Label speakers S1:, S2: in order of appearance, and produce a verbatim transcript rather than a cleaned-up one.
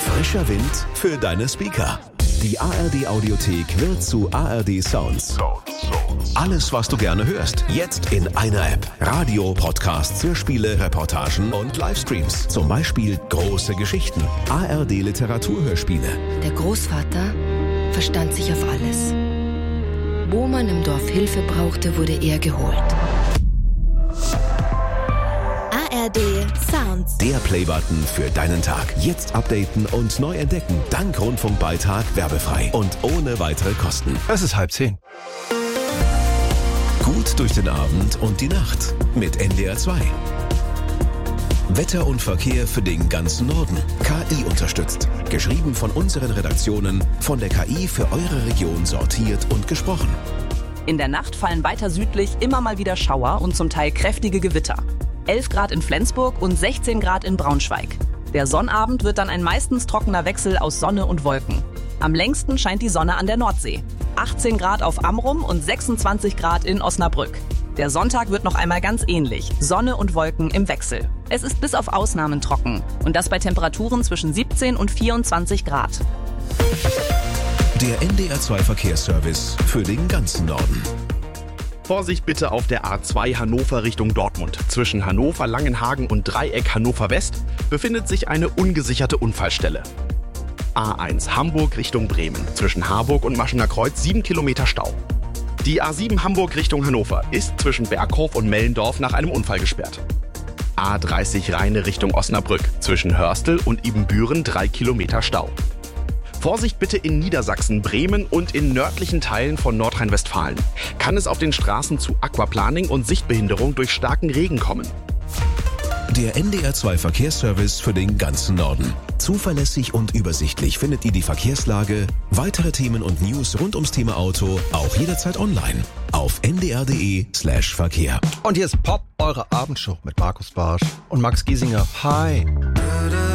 S1: Frischer Wind für deine Speaker. Die A R D Audiothek wird zu A R D Sounds. Alles, was du gerne hörst, jetzt in einer App. Radio, Podcasts, Hörspiele, Reportagen und Livestreams. Zum Beispiel Große Geschichten, A R D Literaturhörspiele.
S2: Der Großvater verstand sich auf alles. Wo man im Dorf Hilfe brauchte, wurde er geholt.
S3: A R D Sounds.
S1: Der Playbutton für deinen Tag. Jetzt updaten und neu entdecken. Dank Rundfunkbeitrag werbefrei und ohne weitere Kosten.
S4: Es ist halb zehn.
S1: Gut durch den Abend und die Nacht mit N D R zwei. Wetter und Verkehr für den ganzen Norden. K I unterstützt. Geschrieben von unseren Redaktionen, von der K I für eure Region sortiert und gesprochen.
S5: In der Nacht fallen weiter südlich immer mal wieder Schauer und zum Teil kräftige Gewitter. elf Grad in Flensburg und sechzehn Grad in Braunschweig. Der Sonnabend wird dann ein meistens trockener Wechsel aus Sonne und Wolken. Am längsten scheint die Sonne an der Nordsee. achtzehn Grad auf Amrum und sechsundzwanzig Grad in Osnabrück. Der Sonntag wird noch einmal ganz ähnlich. Sonne und Wolken im Wechsel. Es ist bis auf Ausnahmen trocken. Und das bei Temperaturen zwischen siebzehn und vierundzwanzig Grad.
S1: Der N D R zwei Verkehrsservice für den ganzen Norden.
S6: Vorsicht bitte auf der A zwei Hannover Richtung Dortmund. Zwischen Hannover, Langenhagen und Dreieck Hannover West befindet sich eine ungesicherte Unfallstelle. A eins Hamburg Richtung Bremen. Zwischen Harburg und Maschener Kreuz sieben Kilometer Stau. Die A sieben Hamburg Richtung Hannover ist zwischen Berghof und Mellendorf nach einem Unfall gesperrt. A dreißig Rheine Richtung Osnabrück. Zwischen Hörstel und Ibbenbüren drei Kilometer Stau. Vorsicht bitte in Niedersachsen, Bremen und in nördlichen Teilen von Nordrhein-Westfalen. Kann es auf den Straßen zu Aquaplaning und Sichtbehinderung durch starken Regen kommen.
S1: Der N D R zwei Verkehrsservice für den ganzen Norden. Zuverlässig und übersichtlich findet ihr die Verkehrslage, weitere Themen und News rund ums Thema Auto auch jederzeit online auf n d r punkt d e slash verkehr.
S4: Und hier ist Pop, eure Abendshow mit Markus Barsch und Max Giesinger. Hi.